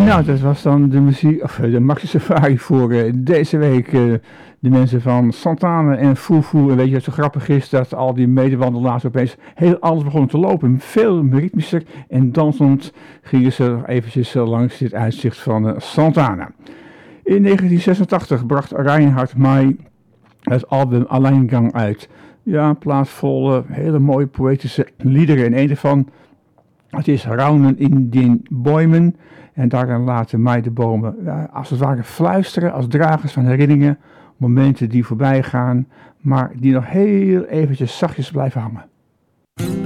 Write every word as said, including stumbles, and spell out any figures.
Nou, dat was dan de muziek, of de Maxi Safari voor uh, deze week. Uh, de mensen van Santana en Fufu. En weet je wat zo grappig is? Dat al die medewandelaars opeens heel anders begonnen te lopen. Veel ritmischer en dansend gingen ze nog eventjes uh, langs dit uitzicht van uh, Santana. In negentien zesentachtig bracht Reinhard May het album Alleingang uit. Ja, een plaats vol uh, hele mooie poëtische liederen. En een ervan, het is Raunen in den Bäumen. En daarin laten mij de bomen ja, als het ware fluisteren als dragers van herinneringen, momenten die voorbij gaan, maar die nog heel eventjes zachtjes blijven hangen.